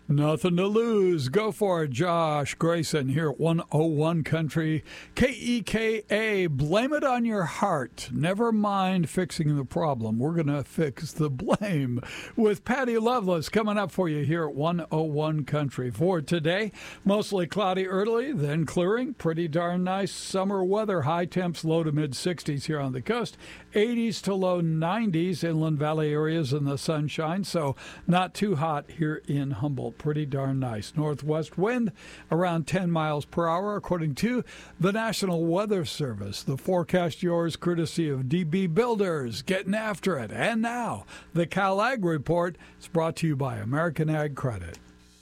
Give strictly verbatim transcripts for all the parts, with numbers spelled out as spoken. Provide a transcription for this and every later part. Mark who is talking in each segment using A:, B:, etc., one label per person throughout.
A: Nothing to lose. Go for it, Josh Grayson here at one oh one Country. K E K A, blame it on your heart. Never mind fixing the problem. We're going to fix the blame with Patty Loveless coming up for you here at one oh one Country. For today, mostly cloudy early, then clearing. Pretty darn nice summer weather. High temps low to mid sixties here on the coast. eighties to low nineties inland valley areas in the sunshine, so not too hot here in Humboldt. Pretty darn nice. Northwest wind around ten miles per hour, according to the National Weather Service. The forecast yours courtesy of D B Builders, getting after it. And now, the Cal Ag Report is brought to you by American Ag Credit.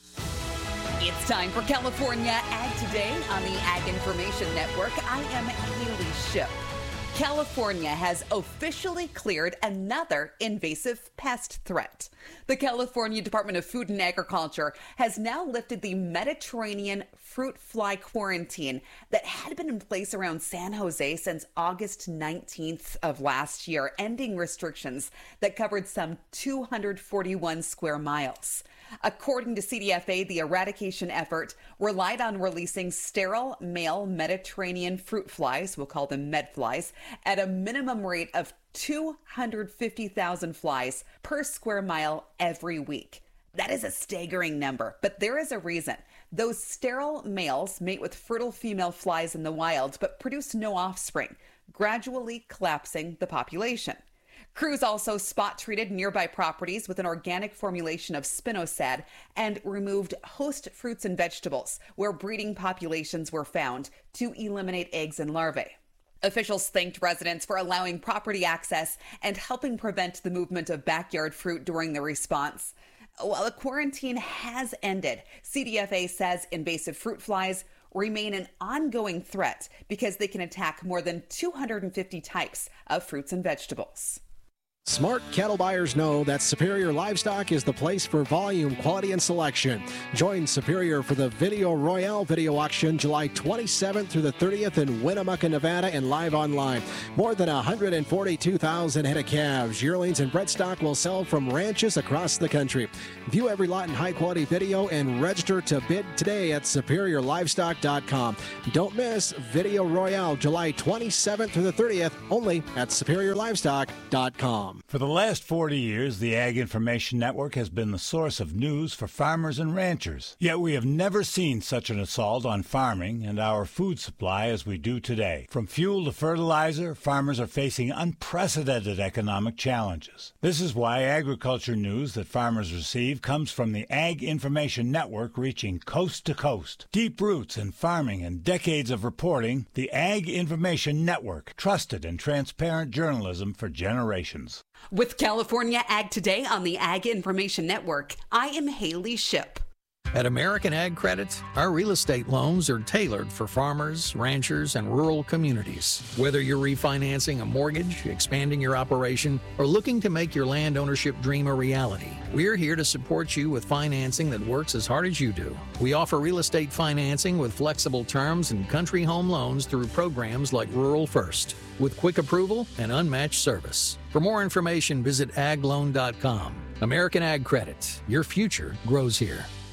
B: It's time for California Ag Today on the Ag Information Network. I am Haley Ship. California has officially cleared another invasive pest threat. The California Department of Food and Agriculture has now lifted the Mediterranean fruit fly quarantine that had been in place around San Jose since August nineteenth of last year, ending restrictions that covered some two hundred forty-one square miles. According to C D F A, the eradication effort relied on releasing sterile male Mediterranean fruit flies, we'll call them medflies, at a minimum rate of two hundred fifty thousand flies per square mile every week. That is a staggering number, but there is a reason. Those sterile males mate with fertile female flies in the wild, but produce no offspring, gradually collapsing the population. Crews also spot treated nearby properties with an organic formulation of spinosad and removed host fruits and vegetables where breeding populations were found to eliminate eggs and larvae. Officials thanked residents for allowing property access and helping prevent the movement of backyard fruit during the response. While the quarantine has ended, C D F A says invasive fruit flies remain an ongoing threat because they can attack more than two hundred fifty types of fruits and vegetables.
C: Smart cattle buyers know that Superior Livestock is the place for volume, quality, and selection. Join Superior for the Video Royale video auction July twenty-seventh through the thirtieth in Winnemucca, Nevada, and live online. More than one hundred forty-two thousand head of calves, yearlings, and bred stock will sell from ranches across the country. View every lot in high-quality video and register to bid today at superior livestock dot com. Don't miss Video Royale July twenty-seventh through the thirtieth, only at superior livestock dot com.
D: For the last forty years, the Ag Information Network has been the source of news for farmers and ranchers. Yet we have never seen such an assault on farming and our food supply as we do today. From fuel to fertilizer, farmers are facing unprecedented economic challenges. This is why agriculture news that farmers receive comes from the Ag Information Network, reaching coast to coast. Deep roots in farming and decades of reporting, the Ag Information Network, trusted and transparent journalism for generations.
B: With California Ag Today on the Ag Information Network, I am Haley Ship.
E: At American Ag Credit, our real estate loans are tailored for farmers, ranchers, and rural communities. Whether you're refinancing a mortgage, expanding your operation, or looking to make your land ownership dream a reality, we're here to support you with financing that works as hard as you do. We offer real estate financing with flexible terms and country home loans through programs like Rural First, with quick approval and unmatched service. For more information, visit ag loan dot com. American Ag Credit. Your future grows here.